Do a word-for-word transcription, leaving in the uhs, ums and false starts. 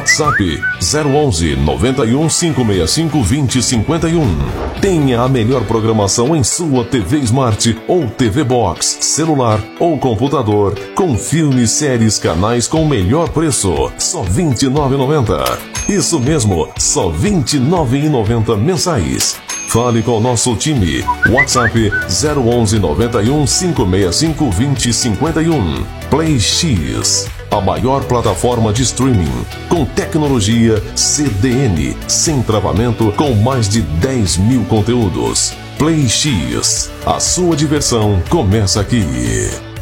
WhatsApp zero onze, noventa e um, cinco seis cinco, vinte, cinquenta e um. Tenha a melhor programação em sua T V Smart ou T V Box, celular ou computador, com filmes, séries, canais com o melhor preço, só vinte e nove reais e noventa centavos. Isso mesmo, só vinte e nove reais e noventa centavos mensais. Fale com o nosso time. WhatsApp zero onze, noventa e um, cinco seis cinco, vinte, cinquenta e um. Play X, a maior plataforma de streaming, com tecnologia C D N, sem travamento, com mais de dez mil conteúdos. Play X, a sua diversão começa aqui.